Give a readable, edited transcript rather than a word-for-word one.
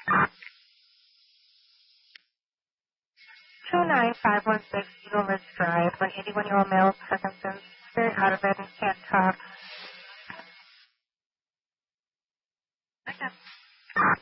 29516 Eagle Ridge Drive. An 81-year-old male Parkinson's very out of it and can't talk.